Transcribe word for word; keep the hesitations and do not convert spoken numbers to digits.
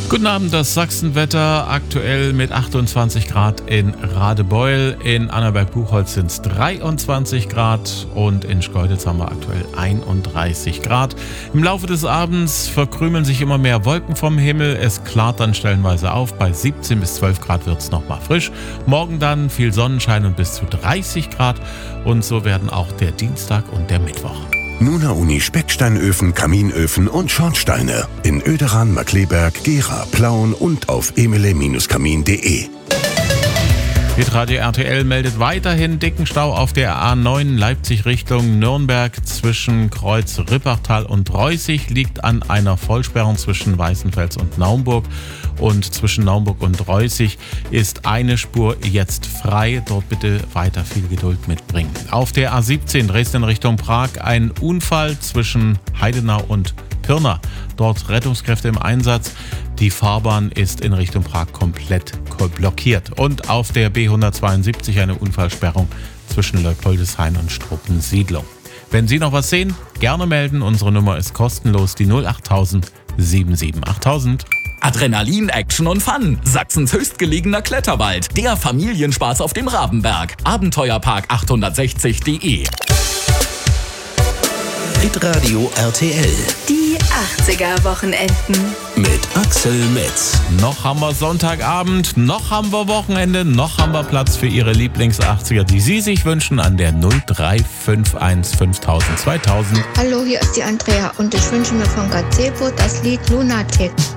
Guten Abend, das Sachsenwetter aktuell mit achtundzwanzig Grad in Radebeul. In Annaberg-Buchholz sind es dreiundzwanzig Grad und in Schkeuditz haben wir aktuell einunddreißig Grad. Im Laufe des Abends verkrümeln sich immer mehr Wolken vom Himmel. Es klart dann stellenweise auf. Bei siebzehn bis zwölf Grad wird es nochmal frisch. Morgen dann viel Sonnenschein und bis zu dreißig Grad. Und so werden auch der Dienstag und der Mittwoch. Nuna Uni Specksteinöfen, Kaminöfen und Schornsteine. In Oederan, Markleberg, Gera, Plauen und auf emele kamin punkt de. Hitradio R T L meldet weiterhin dicken Stau auf der A neun Leipzig Richtung Nürnberg. Zwischen Kreuz Rippachtal und Reußig liegt an einer Vollsperrung zwischen Weißenfels und Naumburg. Und zwischen Naumburg und Reußig ist eine Spur jetzt frei. Dort bitte weiter viel Geduld mitbringen. Auf der A siebzehn Dresden Richtung Prag ein Unfall zwischen Heidenau und Pirna. Dort Rettungskräfte im Einsatz. Die Fahrbahn ist in Richtung Prag komplett blockiert. Und auf der B hundertzweiundsiebzig eine Unfallsperrung zwischen Leupoldeshain und Struppensiedlung. Wenn Sie noch was sehen, gerne melden. Unsere Nummer ist kostenlos, die null acht tausend siebenundsiebzig achttausend. Adrenalin, Action und Fun. Sachsens höchstgelegener Kletterwald. Der Familienspaß auf dem Rabenberg. Abenteuerpark achthundertsechzig punkt de. Hitradio R T L. Die achtziger-Wochenenden. Mit Axel Metz. Noch haben wir Sonntagabend, noch haben wir Wochenende, noch haben wir Platz für Ihre Lieblings-achtziger, die Sie sich wünschen, an der null drei fünf eins fünftausend zweitausend. Hallo, hier ist die Andrea und ich wünsche mir von Gazebo das Lied Lunatic.